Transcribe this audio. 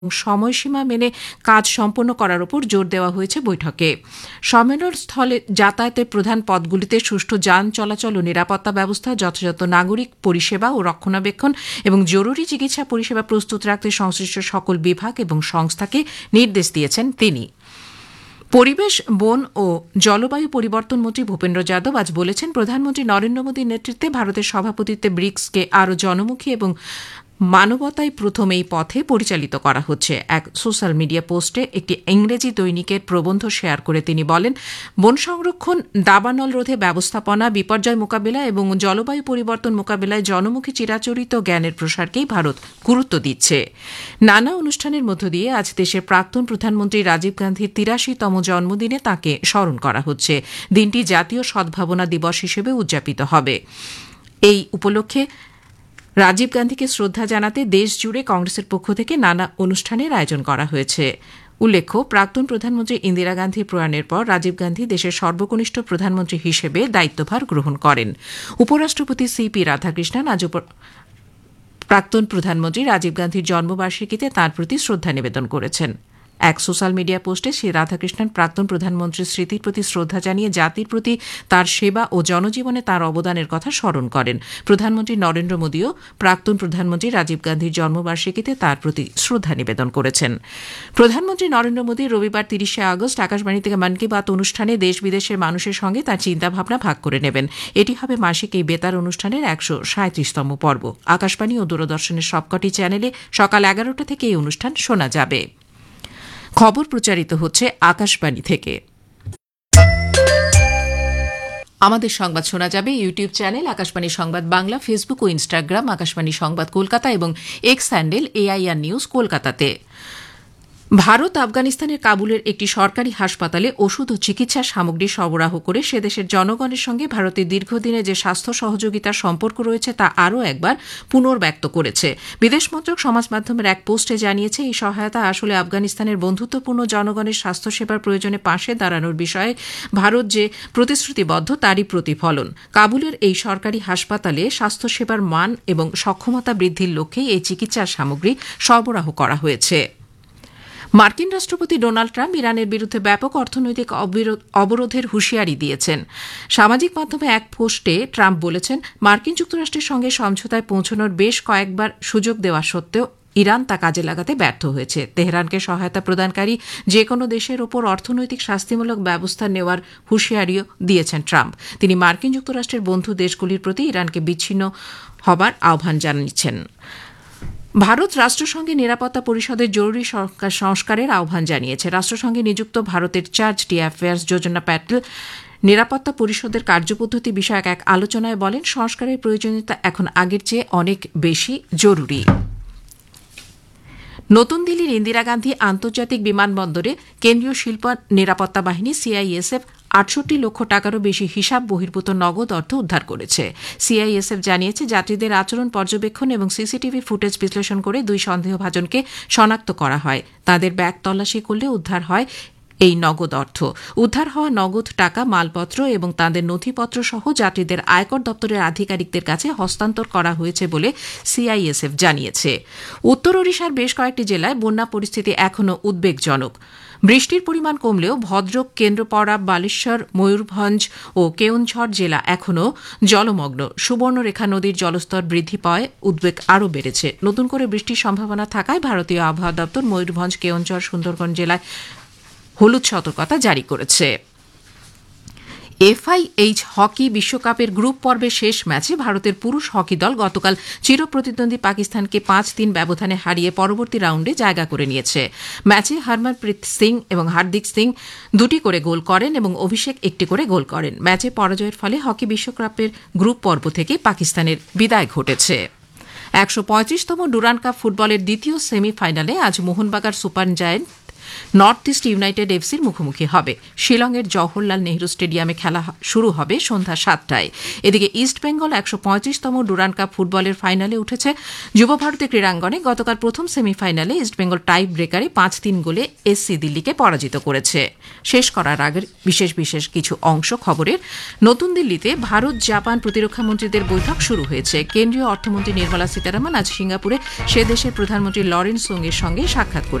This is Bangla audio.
সময়সীমা মেনে কাজ সম্পন্ন করার উপর জোর দেওয়া হয়েছে বৈঠকে। সম্মেলন স্থলে যাতায়াতের প্রধান পথগুলিতে সুষ্ঠু যান চলাচল ও নিরাপত্তা ব্যবস্থা, যথাযথ নাগরিক পরিষেবা ও রক্ষণাবেক্ষণ এবং জরুরি চিকিৎসা পরিষেবা প্রস্তুত রাখতে সংশ্লিষ্ট সকল বিভাগ এবং সংস্থাকে নির্দেশ দিয়েছেন তিনি। পরিবেশ, বন ও জলবায়ু পরিবর্তন মন্ত্রী ভূপেন্দ্র যাদব আজ বলেছেন, প্রধানমন্ত্রী নরেন্দ্র মোদীর নেতৃত্বে ভারতের সভাপতিত্বে ব্রিক্সকে আরও জনমুখী এবং মানবতায় প্রথম এই পথে পরিচালিত করা হচ্ছে। এক সোশ্যাল মিডিয়া পোস্টে একটি ইংরেজি দৈনিকের প্রবন্ধ শেয়ার করে তিনি বলেন, বন সংরক্ষণ, দাবানল রোধে ব্যবস্থাপনা, বিপর্যয় মোকাবিলা এবং জলবায়ু পরিবর্তন মোকাবিলায় জনমুখী চিরাচরিত জ্ঞানের প্রসারকেই ভারত গুরুত্ব দিচ্ছে। নানা অনুষ্ঠানের মধ্য দিয়ে আজ দেশের প্রাক্তন প্রধানমন্ত্রী রাজীব গান্ধীর ৮৩তম জন্মদিনে তাঁকে স্মরণ করা হচ্ছে। দিনটি জাতীয় সদ্ভাবনা দিবস হিসেবে উদযাপিত হবে। এই উপলক্ষে রাজীব গান্ধীকে শ্রদ্ধা জানাতে দেশ জুড়ে কংগ্রেসের পক্ষ থেকে নানা অনুষ্ঠানের আয়োজন করা হয়েছে। উল্লেখ্য, প্রাক্তন প্রধানমন্ত্রী ইন্দিরা গান্ধীর প্রয়াণের পর রাজীব গান্ধী দেশের সর্বকনিষ্ঠ প্রধানমন্ত্রী হিসেবে দায়িত্বভার গ্রহণ করেন। উপরাষ্ট্রপতি সিপি রাধাকৃষ্ণন আজ প্রাক্তন প্রধানমন্ত্রী রাজীব গান্ধীর জন্মবার্ষিকীতে তাঁর প্রতি শ্রদ্ধা নিবেদন করেছেন। এক সোশ্যাল মিডিয়া পোস্টে শ্রী রাধাকৃষ্ণন প্রাক্তন প্রধানমন্ত্রীর স্মৃতির প্রতি শ্রদ্ধা জানিয়ে জাতির প্রতি তার সেবা ও জনজীবনে তার অবদানের কথা স্মরণ করেন। প্রধানমন্ত্রী নরেন্দ্র মোদীও প্রাক্তন প্রধানমন্ত্রী রাজীব গান্ধীর জন্মবার্ষিকীতে তার প্রতি শ্রদ্ধা নিবেদন করেছেন। প্রধানমন্ত্রী নরেন্দ্র মোদী রবিবার ৩০শে আগস্ট আকাশবাণী থেকে মন কি বাত অনুষ্ঠানে দেশ বিদেশের মানুষের সঙ্গে তার চিন্তাভাবনা ভাগ করে নেবেন। এটি হবে মাসিক এই বেতার অনুষ্ঠানের ১৩৭তম পর্ব। আকাশবাণী ও দূরদর্শনের সবকটি চ্যানেলে সকাল ১১টা থেকে এই অনুষ্ঠান শোনা যাবে। খবর প্রচারিত হচ্ছে আকাশবাণী থেকে। আমাদের সংবাদ শোনা যাবে ইউটিউব চ্যানেল আকাশবাণী সংবাদ বাংলা, ফেসবুক ও ইনস্টাগ্রাম আকাশবাণী সংবাদ কলকাতা এবং এক্স হ্যান্ডেল AIR নিউজ কলকাতাতে। ভারত আফগানিস্তানের কাবুলের একটি সরকারি হাসপাতালে ওষুধ ও চিকিৎসা সামগ্রী সরবরাহ করে সে দেশের জনগণের সঙ্গে ভারতের দীর্ঘদিনে যে স্বাস্থ্য সহযোগিতার সম্পর্ক রয়েছে তা আরও একবার পুনর্ব্যক্ত করেছে। বিদেশ মন্ত্রক সমাজ মাধ্যমের এক পোস্টে জানিয়েছে, এই সহায়তা আসলে আফগানিস্তানের বন্ধুত্বপূর্ণ জনগণের স্বাস্থ্যসেবার প্রয়োজনে পাশে দাঁড়ানোর বিষয়ে ভারত যে প্রতিশ্রুতিবদ্ধ তারই প্রতিফলন। কাবুলের এই সরকারি হাসপাতালে স্বাস্থ্যসেবার মান এবং সক্ষমতা বৃদ্ধির লক্ষ্যেই এই চিকিৎসার সামগ্রী সরবরাহ করা হয়েছে। মার্কিন রাষ্ট্রপতি ডোনাল্ড ট্রাম্প ইরানের বিরুদ্ধে ব্যাপক অর্থনৈতিক অবরোধের হুঁশিয়ারি দিয়েছেন। সামাজিক মাধ্যমে এক পোস্টে ট্রাম্প বলেছেন, মার্কিন যুক্তরাষ্ট্রের সঙ্গে সমঝোতায় পৌঁছানোর বেশ কয়েকবার সুযোগ দেওয়া সত্ত্বেও ইরান তা কাজে লাগাতে ব্যর্থ হয়েছে। তেহরানকে সহায়তা প্রদানকারী যে কোনো দেশের ওপর অর্থনৈতিক শাস্তিমূলক ব্যবস্থা নেওয়ার হুঁশিয়ারিও দিয়েছেন ট্রাম্প। তিনি মার্কিন যুক্তরাষ্ট্রের বন্ধু দেশগুলির প্রতি ইরানকে বিচ্ছিন্ন হবার আহ্বান জানিয়েছেন। ভারত রাষ্ট্রসংঘের নিরাপত্তা পরিষদের জরুরি সংস্কারের আহ্বান জানিয়েছে। রাষ্ট্রসংঘে নিযুক্ত ভারতের চার্জ অ্যাফেয়ার্স যোজনা প্যাটেল নিরাপত্তা পরিষদের কার্যপদ্ধতি বিষয়ক এক আলোচনায় বলেন, সংস্কারের প্রয়োজনীয়তা এখন আগের চেয়ে অনেক বেশি জরুরি। নতুন দিল্লির ইন্দিরা গান্ধী আন্তর্জাতিক বিমানবন্দরে কেন্দ্রীয় শিল্প নিরাপত্তা বাহিনী CISF ৬৮ লক্ষ টাকারও বেশি হিসাব বহির্ভূত নগদ অর্থ উদ্ধার করেছে। CISF জানিয়েছে, যাত্রীদের আচরণ পর্যবেক্ষণ এবং সিসিটিভি ফুটেজ বিশ্লেষণ করে ২ সন্দেহভাজনকে শনাক্ত করা হয়। তাদের ব্যাগ তল্লাশি করলে উদ্ধার হয় এই নগদ অর্থ। উদ্ধার হওয়া নগদ টাকা, মালপত্র এবং তাদের নথিপত্র সহ যাত্রীদের আয়কর দপ্তরের আধিকারিকদের কাছে হস্তান্তর করা হয়েছে বলে CISF জানিয়েছে। উত্তর ওড়িশার বেশ কয়েকটি জেলায় বন্যা পরিস্থিতি এখনও উদ্বেগজনক। বৃষ্টির পরিমাণ কমলেও ভদ্রক, কেন্দ্রপাড়া, বালেশ্বর, ময়ূরভঞ্জ ও কেওনঝড় জেলা এখনও জলমগ্ন। সুবর্ণরেখা নদীর জলস্তর বৃদ্ধি পাওয়ায় উদ্বেগ আরও বেড়েছে। নতুন করে বৃষ্টির সম্ভাবনা থাকায় ভারতীয় আবহাওয়া দপ্তর ময়ূরভঞ্জ, কেওনঝড়, সুন্দরবন জেলায় হলুদ সতর্কতা জারি করেছে। FIH হকি বিশ্বকাপের গ্রুপ পর্বের শেষ ম্যাচে ভারতের পুরুষ হকি দল গতকাল চিরপ্রতিদ্বন্দ্বী পাকিস্তানকে ৫-৩ ব্যবধানে হারিয়ে পরবর্তী রাউন্ডে জায়গা করে নিয়েছে। ম্যাচে হরমনপ্রীত সিং এবং হার্দিক সিং ২টি করে গোল করেন এবং অভিষেক ১টি করে গোল করেন। ম্যাচে পরাজয়ের ফলে হকি বিশ্বকাপের গ্রুপ পর্ব থেকে পাকিস্তানের বিদায় ঘটেছে। ১৩৫তম ডুরান্ড কাপ ফুটবলের দ্বিতীয় সেমিফাইনালে আজ Mohun Bagan super giant north east United এফসির মুখোমুখি হবে। শিলংয়ের জওহরলাল নেহরু স্টেডিয়ামে খেলা শুরু হবে সন্ধ্যা 7টায়। এদিকে ইস্টবেঙ্গল 135তম ডুরান্ড কাপ ফুটবলের ফাইনালে উঠেছে। যুব ভারতী ক্রীড়াঙ্গনে গতকাল প্রথম সেমিফাইনালে ইস্টবেঙ্গল টাই ব্রেকারে 5-3 গোলে এসসি দিল্লিকে পরাজিত করেছে। শেষ করার আগের বিশেষ কিছু অংশ খবরের। নতুন দিল্লিতে ভারত জাপান প্রতিরক্ষা মন্ত্রীদের বৈঠক শুরু হয়েছে। কেন্দ্রীয় অর্থমন্ত্রী নির্মলা সীতারামন আজ সিঙ্গাপুরে সে দেশের প্রধানমন্ত্রী লরেন্স সোংয়ের সঙ্গে সাক্ষাৎ